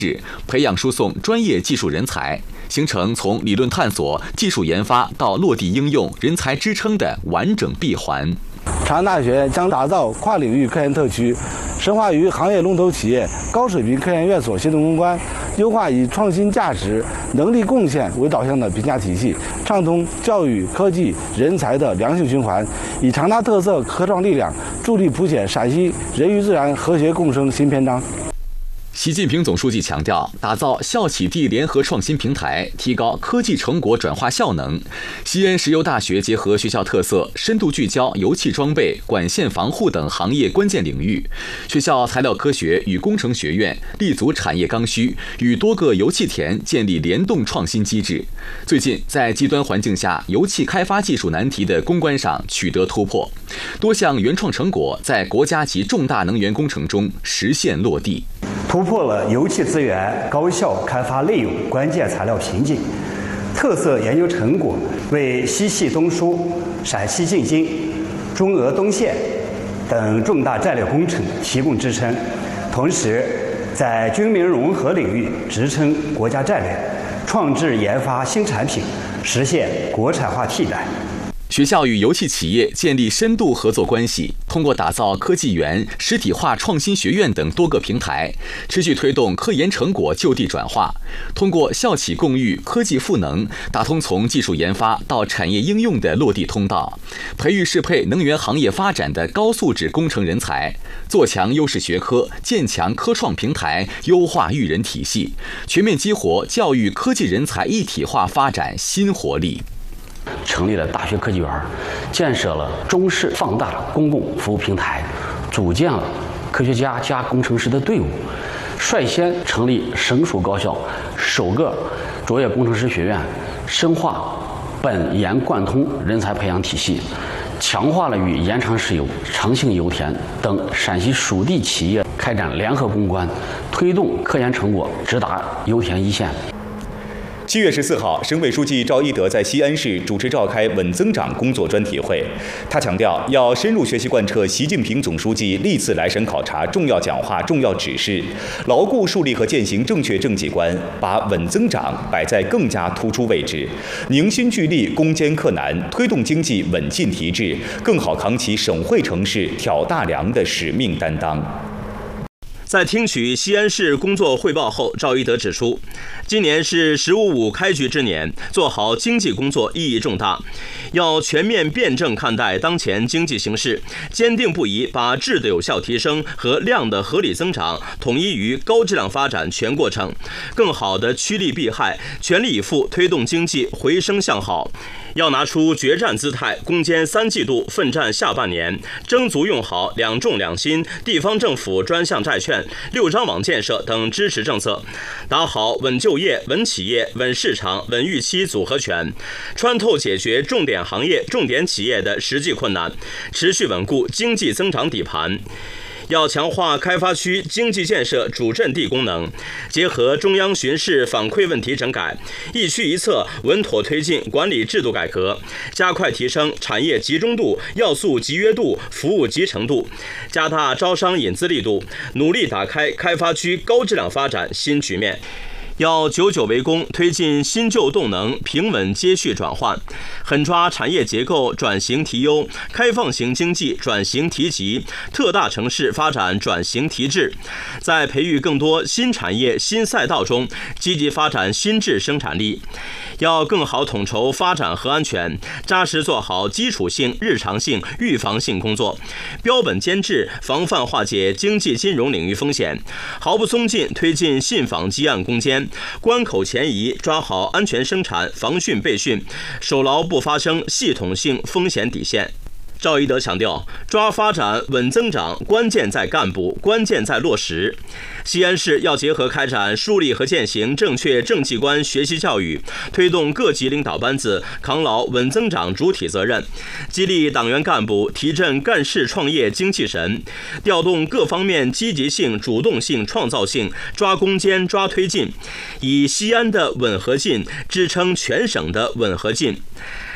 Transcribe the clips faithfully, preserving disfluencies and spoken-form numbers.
培养输送专业技术人才，形成从理论探索、技术研发到落地应用、人才支撑的完整闭环。 长安大学将打造跨领域科研特区，深化与行业龙头企业、高水平科研院所协同攻关，优化以创新价值、能力贡献为导向的评价体系，畅通教育、科技、人才的良性循环，以长大特色科创力量，助力谱写陕西人与自然和谐共生新篇章。 习近平总书记强调，打造校企地联合创新平台，提高科技成果转化效能。西安石油大学结合学校特色，深度聚焦油气装备、管线防护等行业关键领域。学校材料科学与工程学院立足产业刚需，与多个油气田建立联动创新机制。最近，在极端环境下油气开发技术难题的攻关上取得突破，多项原创成果在国家级重大能源工程中实现落地。 突破了油气资源高效开发内容关键材料瓶颈，特色研究成果为西气东输、陕西进京、中俄东线等重大战略工程提供支撑，同时在军民融合领域支撑国家战略，创制研发新产品，实现国产化替代。 学校与油气企业建立深度合作关系，通过打造科技园、实体化创新学院等多个平台，持续推动科研成果就地转化。通过校企共育、科技赋能，打通从技术研发到产业应用的落地通道，培育适配能源行业发展的高素质工程人才，做强优势学科，建强科创平台，优化育人体系，全面激活教育科技人才一体化发展新活力。 成立了大学科技园，建设了中式放大公共服务平台，组建了科学家加工程师的队伍，率先成立省属高校首个卓越工程师学院，深化本研贯通人才培养体系，强化了与延长石油、长兴油田等陕西属地企业开展联合攻关，推动科研成果直达油田一线。 七月十四号，省委书记赵一德在西安市主持召开稳增长工作专题会。他强调，要深入学习贯彻习近平总书记历次来省考察重要讲话、重要指示，牢固树立和践行正确政绩观，把稳增长摆在更加突出位置，凝心聚力、攻坚克难，推动经济稳进提质，更好扛起省会城市挑大梁的使命担当。 在听取西安市工作汇报后，赵一德指出，今年是“十五五”开局之年，做好经济工作意义重大，要全面辩证看待当前经济形势，坚定不移把质的有效提升和量的合理增长统一于高质量发展全过程，更好地趋利避害，全力以赴推动经济回升向好。要拿出决战姿态，攻坚三季度，奋战下半年，争足用好两重两新、地方政府专项债券、六张网建设等支持政策，打好稳就业、稳企业、稳市场、稳预期组合拳，穿透解决重点行业、重点企业的实际困难，持续稳固经济增长底盘。要强化开发区经济建设主阵地功能，结合中央巡视反馈问题整改，一区一策稳妥推进管理制度改革，加快提升产业集中度、要素集约度、服务集成度，加大招商引资力度，努力打开开发区高质量发展新局面。要久久为功，推进新旧动能平稳接续转换，狠抓产业结构转型提优、开放型经济转型提急、特大城市发展转型提质，在培育更多新产业新赛道中积极发展新质生产力。要更好统筹发展和安全，扎实做好基础性、日常性、预防性工作，标本兼治，防范化解经济金融领域风险，毫不松劲推进信访积案攻坚，关口前移，抓好安全生产、防汛备汛，守牢不发生系统性风险底线。赵一德强调，抓发展稳增长，关键在干部，关键在落实。西安市要结合开展树立和践行正确政绩观学习教育，推动各级领导班子扛牢稳增长主体责任，激励党员干部提振干事创业精气神，调动各方面积极性、主动性、创造性，抓攻坚、抓推进，以西安的稳和进支撑全省的稳和进。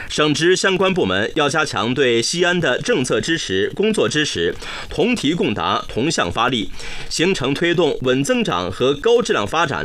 省直相关部门要加强对西安的政策支持、工作支持，同题共达、同向发力，形成推动稳增长和高质量发展